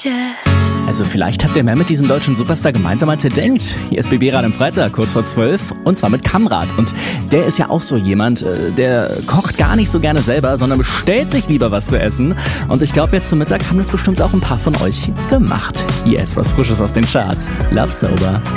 Also vielleicht habt ihr mehr mit diesem deutschen Superstar gemeinsam, als ihr denkt. Hier ist BB Rad am Freitag, kurz vor 12. Und zwar mit Kamrat. Und der ist ja auch so jemand, der kocht gar nicht so gerne selber, sondern bestellt sich lieber was zu essen. Und ich glaube, jetzt zum Mittag haben das bestimmt auch ein paar von euch gemacht. Hier jetzt was Frisches aus den Charts. Love Sober.